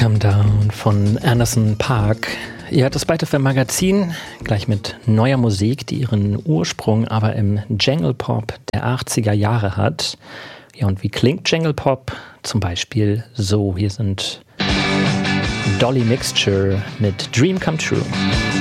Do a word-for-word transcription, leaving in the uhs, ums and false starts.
Come Down von Anderson .Paak. Ihr hört das Byte Magazin, gleich mit neuer Musik, die ihren Ursprung aber im Jangle Pop der achtziger Jahre hat. Ja, und wie klingt Jangle Pop? Zum Beispiel so. Hier sind Dolly Mixture mit Dream Come True.